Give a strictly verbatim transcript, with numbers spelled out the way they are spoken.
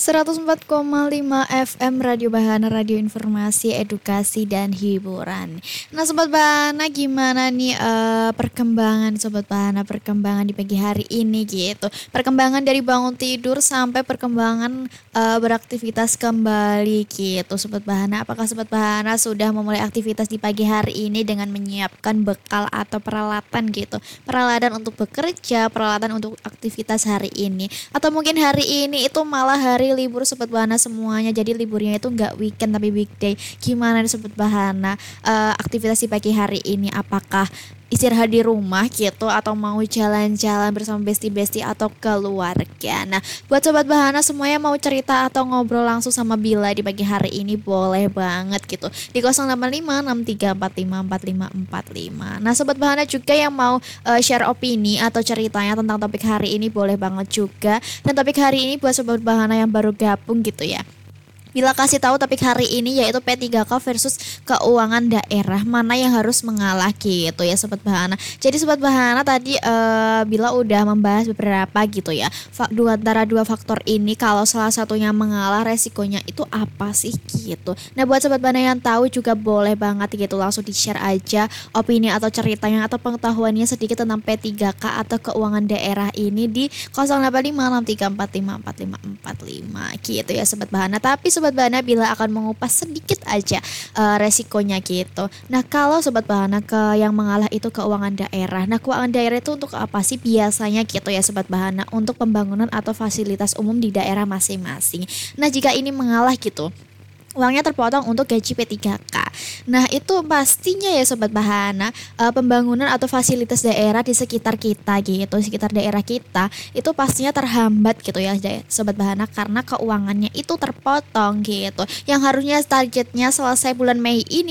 seratus empat koma lima F M Radio Bahana, Radio Informasi, Edukasi, dan Hiburan. Nah Sobat Bahana, gimana nih uh, perkembangan Sobat Bahana, perkembangan di pagi hari ini gitu. Perkembangan dari bangun tidur sampai perkembangan uh, beraktivitas kembali gitu Sobat Bahana. Apakah Sobat Bahana sudah memulai aktivitas di pagi hari ini dengan menyiapkan bekal atau peralatan gitu. Peralatan untuk bekerja, peralatan untuk aktivitas hari ini. Atau mungkin hari ini itu malah hari libur Sobat Bahana semuanya, jadi liburnya itu nggak weekend tapi weekday. Gimana nih Sobat Bahana, uh, aktivitas di pagi hari ini, apakah istirahat di rumah gitu atau mau jalan-jalan bersama besti-besti atau keluarga? Nah buat Sobat Bahana semuanya mau cerita atau ngobrol langsung sama Bila di pagi hari ini boleh banget gitu di nol delapan lima enam tiga empat lima empat lima empat lima. Nah Sobat Bahana juga yang mau uh, share opini atau ceritanya tentang topik hari ini boleh banget juga. Dan topik hari ini buat Sobat Bahana yang baru gabung gitu ya, Bila kasih tahu topik hari ini yaitu P tiga K versus keuangan daerah, mana yang harus mengalah gitu ya Sobat Bahana. Jadi Sobat Bahana tadi uh, Bila udah membahas beberapa gitu ya, Fa- dua antara dua faktor ini kalau salah satunya mengalah resikonya itu apa sih gitu. Nah buat Sobat Bahana yang tahu juga boleh banget gitu langsung di share aja opini atau ceritanya atau pengetahuannya sedikit tentang P tiga K atau keuangan daerah ini di nol delapan lima enam tiga empat lima empat lima empat lima gitu ya Sobat Bahana. Tapi Sobat Bahana Bila akan mengupas sedikit aja uh, resikonya gitu. Nah kalau Sobat Bahana ke yang mengalah itu keuangan daerah. Nah keuangan daerah itu untuk apa sih biasanya gitu ya Sobat Bahana? Untuk pembangunan atau fasilitas umum di daerah masing-masing. Nah jika ini mengalah gitu, uangnya terpotong untuk gaji P tiga K. Nah itu pastinya ya Sobat Bahana, uh, pembangunan atau fasilitas daerah di sekitar kita gitu, sekitar daerah kita itu pastinya terhambat gitu ya Sobat Bahana, karena keuangannya itu terpotong gitu. Yang harusnya targetnya selesai bulan Mei ini